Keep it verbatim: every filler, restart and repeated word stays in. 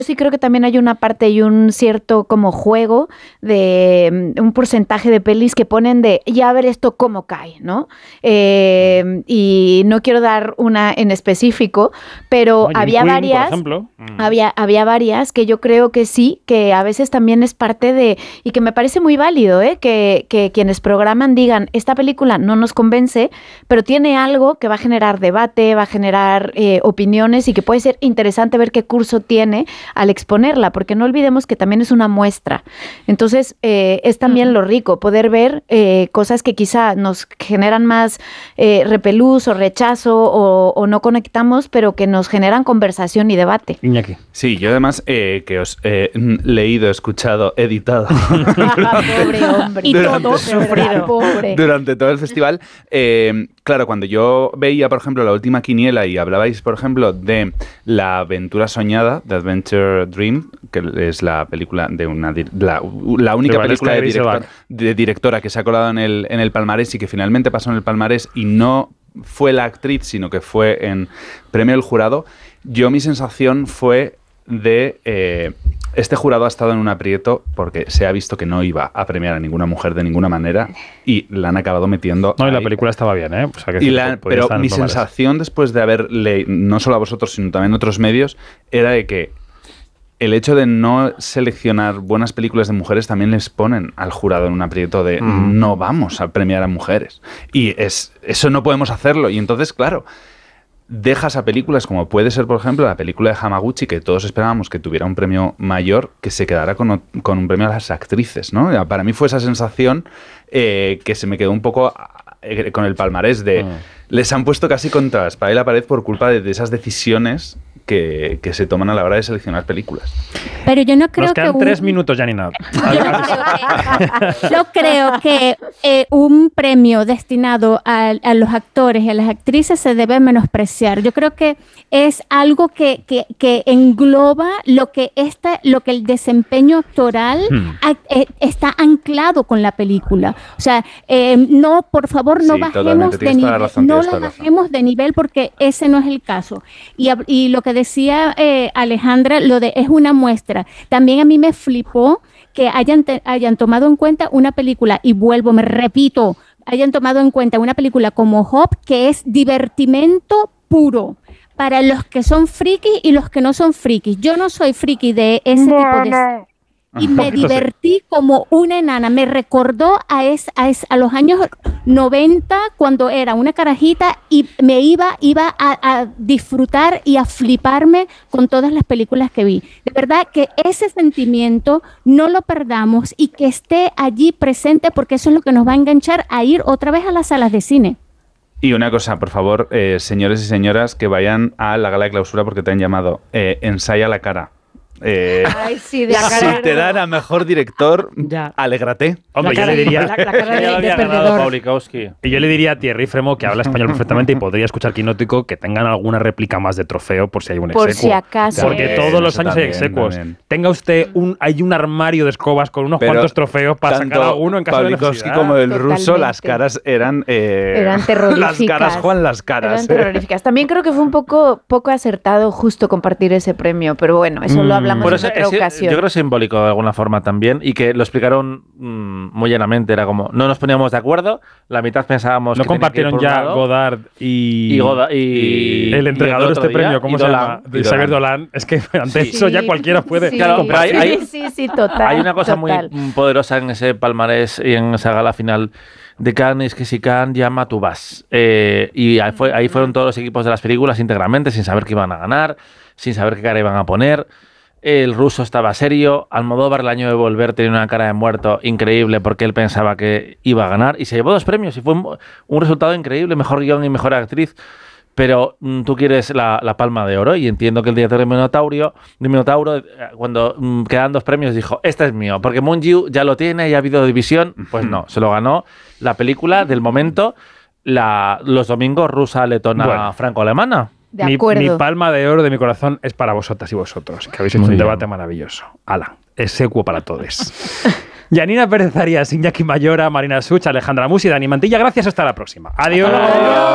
sí creo que también hay una parte y un cierto como juego de um, un porcentaje de pelis que ponen de ya a ver esto cómo cae, ¿no? Eh, y no quiero dar una en específico, pero no, había Queen, varias, por ejemplo. había, había varias que yo creo que sí, que a veces también es parte de, y que me parece muy válido, ¿eh? que, que quienes programan digan, esta película no nos convence, pero tiene algo que va a generar debate, va a generar eh, opiniones y que puede ser interesante ver qué curso tiene al exponerla, porque no olvidemos que también es una muestra. Entonces, eh, es también uh-huh. lo rico, poder ver eh, cosas que quizá nos generan más eh, repelús o rechazo o, o no conectamos, pero que nos generan conversación y debate. Iñaki. Sí, yo además eh, que os he eh, leído, escuchado, editado. Pobre hombre. Y todo sufrido. Pobre. Durante todo el festival. Eh, claro, cuando yo veía, por ejemplo, la última quiniela y hablabais, por ejemplo, de La aventura soñada, The Adventure Dream, que es la película de una la, la única de película de, director, de directora que se ha colado en el, en el palmarés y que finalmente pasó en el palmarés y no fue la actriz, sino que fue en premio del jurado. Yo mi sensación fue de eh, este jurado ha estado en un aprieto porque se ha visto que no iba a premiar a ninguna mujer de ninguna manera y la han acabado metiendo. No, ahí. y la película estaba bien, ¿eh? O sea, que y la, pero mi sensación después de haber leído, no solo a vosotros, sino también a otros medios, era de que el hecho de no seleccionar buenas películas de mujeres también les ponen al jurado en un aprieto de mm. no vamos a premiar a mujeres. Y es eso no podemos hacerlo. Y entonces, claro, dejas a películas como puede ser, por ejemplo, la película de Hamaguchi, que todos esperábamos que tuviera un premio mayor, que se quedara con, con un premio a las actrices, ¿no? Para mí fue esa sensación eh, que se me quedó un poco eh, con el palmarés de... Mm. Les han puesto casi contra la espada y la pared por culpa de, de esas decisiones que, que se toman a la hora de seleccionar películas. Pero yo no creo Nos quedan que tres un... minutos, Janina. Yo creo que eh, un premio destinado a, a los actores y a las actrices se debe menospreciar. Yo creo que es algo que, que, que engloba lo que, esta, lo que el desempeño actoral hmm. a, eh, está anclado con la película. O sea, eh, no, por favor, no sí, bajemos de nivel. Razón, no lo bajemos de nivel porque ese no es el caso. Y, y lo que decía eh, Alejandra, lo de es una muestra. También a mí me flipó que hayan, te, hayan tomado en cuenta una película, y vuelvo, me repito, hayan tomado en cuenta una película como Hop, que es divertimento puro para los que son frikis y los que no son frikis. Yo no soy friki de ese no, tipo de... No. Y me divertí como una enana. Me recordó a, es, a, es, a los años noventa, cuando era una carajita y me iba, iba a, a disfrutar y a fliparme con todas las películas que vi. De verdad que ese sentimiento no lo perdamos y que esté allí presente, porque eso es lo que nos va a enganchar a ir otra vez a las salas de cine. Y una cosa, por favor, eh, señores y señoras, que vayan a la gala de clausura porque te han llamado eh, Ensaya la cara. Eh, Ay, sí, de si te dan a mejor director, ya. Alégrate. Hombre, yo le diría... La, la cara de, de perdedor. Y yo le diría a Thierry Fremo, que habla español perfectamente y podría escuchar Quinótico, que tengan alguna réplica más de trofeo por si hay un exequo. Por si acaso. Porque eh, todos los años también, hay execuos. También. Tenga usted un... Hay un armario de escobas con unos Pero cuantos trofeos para sacar a uno en caso de necesidad. Como el Totalmente. Ruso, las caras eran... Eh, eran terroríficas. Las caras, Juan, las caras. Eran terroríficas. También creo que fue un poco, poco acertado justo compartir ese premio, pero bueno, eso mm. lo hablamos en otra ocasión. Yo creo que es simbólico de alguna forma también, y que lo explicaron mmm, muy llanamente. Era como, no nos poníamos de acuerdo, la mitad pensábamos no que compartieron tenía que ir por ya un lado, Godard y, y, Goda, y el entregador de este día, premio, ¿cómo se Dolan, llama? De Xavier Dolan. Es que ante sí. eso ya cualquiera puede. Sí, claro, pero hay, hay, sí, sí, sí, total. Hay una cosa total. muy poderosa en ese palmarés y en esa gala final de Cannes, que si Cannes llama, tú vas. Eh, y ahí, fue, ahí fueron todos los equipos de las películas íntegramente, sin saber qué iban a ganar, sin saber qué cara iban a poner. El ruso estaba serio. Almodóvar, el año de volver, tenía una cara de muerto increíble porque él pensaba que iba a ganar y se llevó dos premios y fue un, un resultado increíble, mejor guión y mejor actriz. Pero mm, tú quieres la, la palma de oro, y entiendo que el director de Minotauro, de Minotauro cuando mm, quedan dos premios, dijo, este es mío, porque Moon Gyu ya lo tiene y ha habido división. Pues no, se lo ganó la película del momento, la, los domingos, rusa, letona, bueno, franco-alemana. De mi, acuerdo. mi palma de oro de mi corazón es para vosotras y vosotros, que habéis hecho Muy un debate bien. maravilloso. Ala, execuo para todos. Janina Pérez Arias, Iñaki Mayora, Marina Such, Alejandra Musi, Dani Mantilla, gracias, hasta la próxima. Adiós.